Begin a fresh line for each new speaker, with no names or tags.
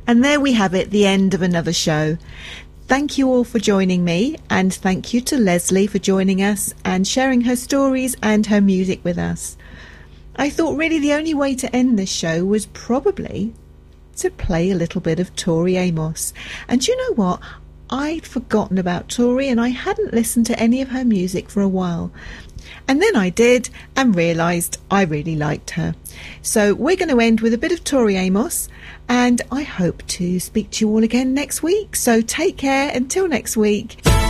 And there we have it, the end of another show. Thank you all for joining me, and thank you to Leslie for joining us and sharing her stories and her music with us. I thought really the only way to end this show was probably to play a little bit of Tori Amos. And you know what? I'd forgotten about Tori and I hadn't listened to any of her music for a while. And then I did and realised I really liked her. So we're going to end with a bit of Tori Amos, and I hope to speak to you all again next week. So take care until next week.